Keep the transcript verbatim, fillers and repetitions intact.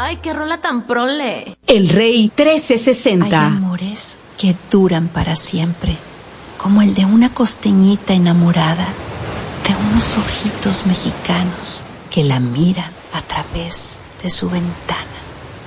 Ay, qué rola tan prole. El Rey trece sesenta. Hay amores que duran para siempre, como el de una costeñita enamorada, de unos ojitos mexicanos que la miran a través de su ventana.